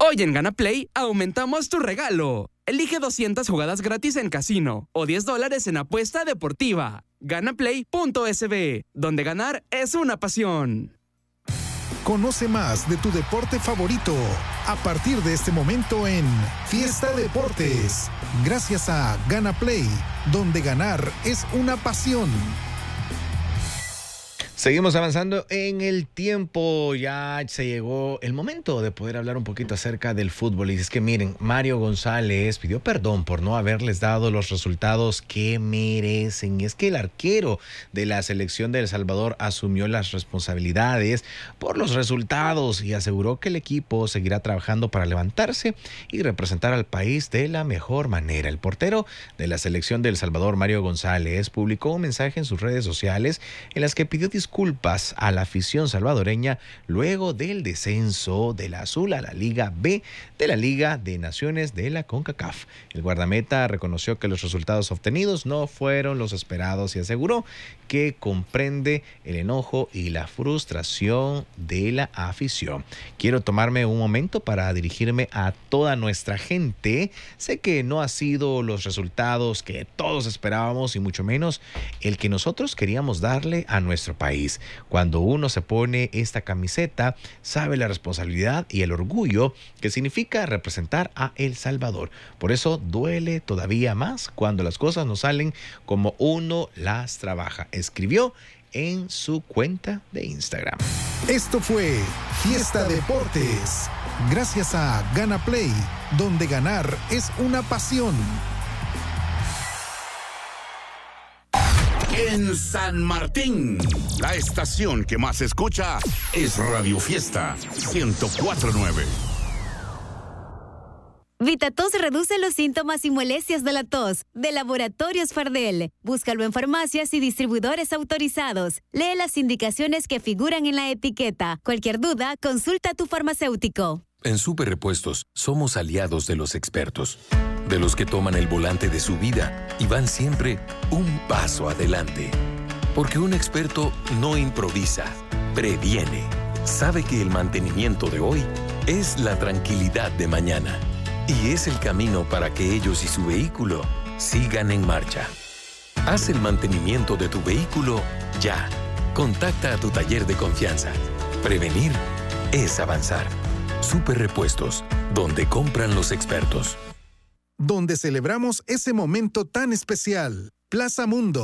Hoy en Gana Play aumentamos tu regalo. Elige 200 jugadas gratis en casino o $10 en apuesta deportiva. Ganaplay.sb, donde ganar es una pasión. Conoce más de tu deporte favorito a partir de este momento en Fiesta Deportes. Gracias a Gana Play, donde ganar es una pasión. Seguimos avanzando en el tiempo, ya se llegó el momento de poder hablar un poquito acerca del fútbol. Y es que miren, Mario González pidió perdón por no haberles dado los resultados que merecen. Y es que el arquero de la selección de El Salvador asumió las responsabilidades por los resultados y aseguró que el equipo seguirá trabajando para levantarse y representar al país de la mejor manera. El portero de la selección de El Salvador, Mario González, publicó un mensaje en sus redes sociales en las que pidió disculpas a la afición salvadoreña luego del descenso del Azul a la Liga B de la Liga de Naciones de la CONCACAF. El guardameta reconoció que los resultados obtenidos no fueron los esperados y aseguró que comprende el enojo y la frustración de la afición. Quiero tomarme un momento para dirigirme a toda nuestra gente. Sé que no han sido los resultados que todos esperábamos y mucho menos el que nosotros queríamos darle a nuestro país. Cuando uno se pone esta camiseta, sabe la responsabilidad y el orgullo que significa representar a El Salvador. Por eso duele todavía más cuando las cosas no salen como uno las trabaja, escribió en su cuenta de Instagram. Esto fue Fiesta Deportes. Gracias a Gana Play, donde ganar es una pasión. En San Martín, la estación que más se escucha es Radio Fiesta 104.9. VitaTos reduce los síntomas y molestias de la tos, de Laboratorios Fardel. Búscalo en farmacias y distribuidores autorizados. Lee las indicaciones que figuran en la etiqueta. Cualquier duda, consulta a tu farmacéutico. En Super Repuestos somos aliados de los expertos, de los que toman el volante de su vida y van siempre un paso adelante. Porque un experto no improvisa, previene. Sabe que el mantenimiento de hoy es la tranquilidad de mañana. Y es el camino para que ellos y su vehículo sigan en marcha. Haz el mantenimiento de tu vehículo ya. Contacta a tu taller de confianza. Prevenir es avanzar. Super Repuestos, donde compran los expertos. Donde celebramos ese momento tan especial. Plaza Mundo.